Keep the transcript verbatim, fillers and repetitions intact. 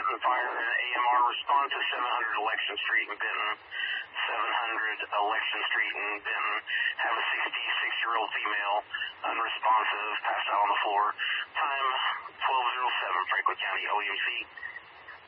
Benton Fire and A M R respond to seven hundred Election Street in Benton. seven hundred Election Street in Benton. Have a sixty-six-year-old female, unresponsive, passed out on the floor. Time twelve oh seven, Franklin County O E M C.